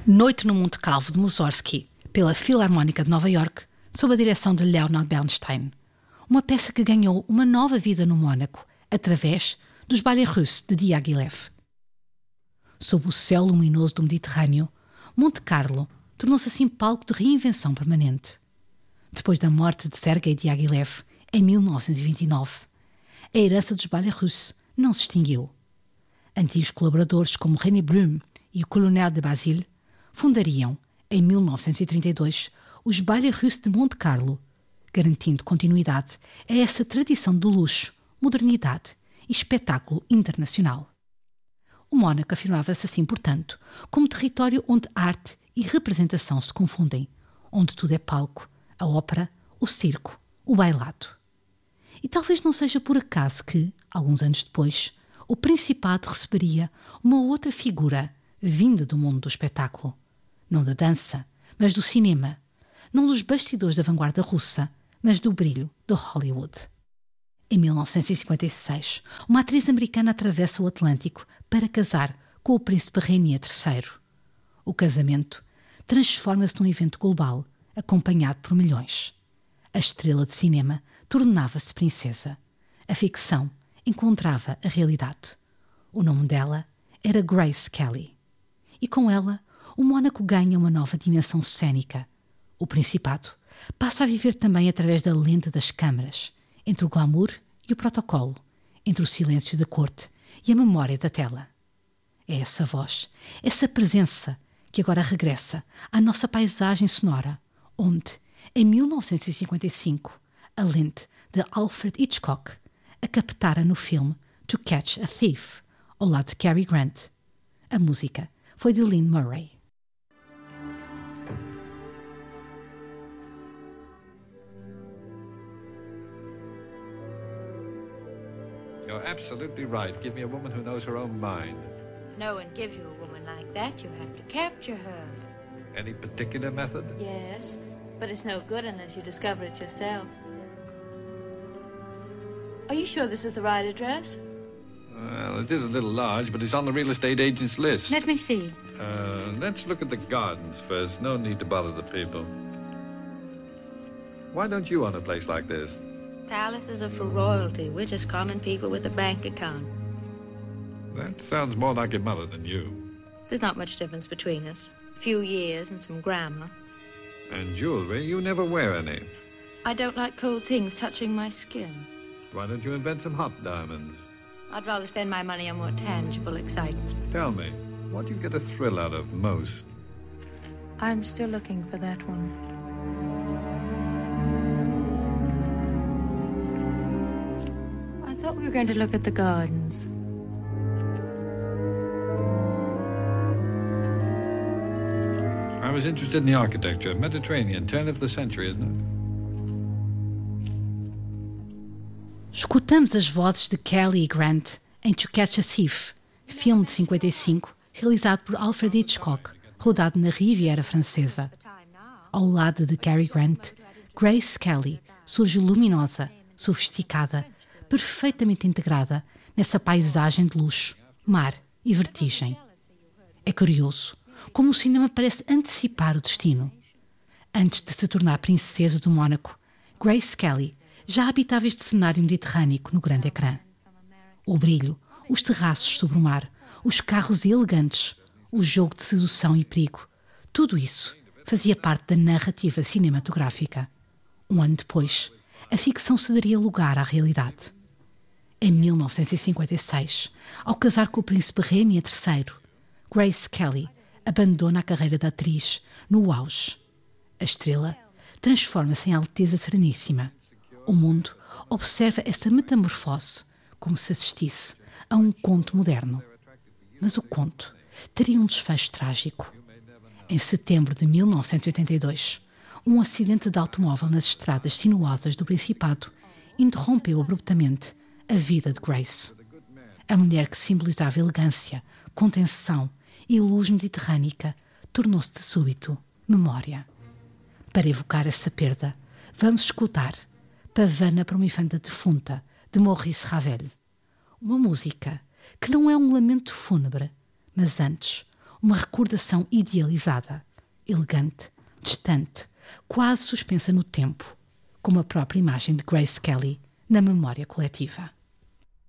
Noite no Monte Calvo de Mussorgsky, pela Filarmónica de Nova Iorque, sob a direção de Leonard Bernstein. Uma peça que ganhou uma nova vida no Mónaco, através dos Ballets Russes de Diaghilev. Sob o céu luminoso do Mediterrâneo, Monte Carlo tornou-se assim palco de reinvenção permanente. Depois da morte de Sergei Diaghilev, em 1929, a herança dos Ballets Russes não se extinguiu. Antigos colaboradores como René Blum e o Colonel de Basile fundariam, em 1932, os Ballets Russes de Monte Carlo, garantindo continuidade a essa tradição de luxo, modernidade e espetáculo internacional. O Mónaco afirmava-se assim, portanto, como território onde arte e representação se confundem, onde tudo é palco, a ópera, o circo, o bailado. E talvez não seja por acaso que, alguns anos depois, o Principado receberia uma outra figura vinda do mundo do espetáculo, não da dança, mas do cinema, não dos bastidores da vanguarda russa, mas do brilho de Hollywood. Em 1956, uma atriz americana atravessa o Atlântico para casar com o príncipe Rainier III. O casamento transforma-se num evento global, acompanhado por milhões. A estrela de cinema tornava-se princesa. A ficção encontrava a realidade. O nome dela era Grace Kelly. E com ela, o Mónaco ganha uma nova dimensão cênica. O Principado passa a viver também através da lente das câmaras, entre o glamour e o protocolo, entre o silêncio da corte e a memória da tela. É essa voz, essa presença, que agora regressa à nossa paisagem sonora, onde, em 1955, a lente de Alfred Hitchcock a captara no filme To Catch a Thief, ao lado de Cary Grant. A música foi de Lynn Murray. You're absolutely right. Give me a woman who knows her own mind. No one gives you a woman like that. You have to capture her. Any particular method? Yes, but it's no good unless you discover it yourself. Are you sure this is the right address? Well, it is a little large, but it's on the real estate agent's list. Let me see. Let's look at the gardens first. No need to bother the people. Why don't you own a place like this? Palaces are for royalty. We're just common people with a bank account. That sounds more like your mother than you. There's not much difference between us. A few years and some grammar. And jewelry, you never wear any. I don't like cold things touching my skin. Why don't you invent some hot diamonds? I'd rather spend my money on more tangible excitement. Tell me, what do you get a thrill out of most? I'm still looking for that one. I thought we were going to look at the gardens. I was interested in the architecture. Mediterranean, turn of the century, isn't it? Escutamos as vozes de Kelly e Grant em To Catch a Thief, filme de 55, realizado por Alfred Hitchcock, rodado na Riviera Francesa. Ao lado de Cary Grant, Grace Kelly surge luminosa, sofisticada, perfeitamente integrada nessa paisagem de luxo, mar e vertigem. É curioso como o cinema parece antecipar o destino. Antes de se tornar princesa do Mónaco, Grace Kelly já habitava este cenário mediterrâneo no grande ecrã. O brilho, os terraços sobre o mar, os carros elegantes, o jogo de sedução e perigo, tudo isso fazia parte da narrativa cinematográfica. Um ano depois, a ficção cederia lugar à realidade. Em 1956, ao casar com o príncipe Rainier III, Grace Kelly abandona a carreira de atriz no auge. A estrela transforma-se em Alteza Sereníssima. O mundo observa essa metamorfose como se assistisse a um conto moderno. Mas o conto teria um desfecho trágico. Em setembro de 1982, um acidente de automóvel nas estradas sinuosas do Principado interrompeu abruptamente a vida de Grace. A mulher que simbolizava elegância, contenção e luz mediterrânica tornou-se de súbito memória. Para evocar essa perda, vamos escutar Pavana para uma infanta defunta, de Maurice Ravel. Uma música que não é um lamento fúnebre, mas antes uma recordação idealizada, elegante, distante, quase suspensa no tempo, como a própria imagem de Grace Kelly na memória coletiva.